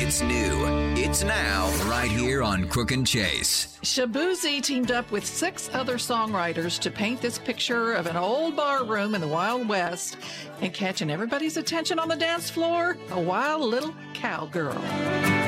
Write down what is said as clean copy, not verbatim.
It's new. It's now, right here on Crook and Chase. Shaboozey teamed up with 6 other songwriters to paint this picture of an old bar room in the Wild West, and catching everybody's attention on the dance floor, a wild little cowgirl.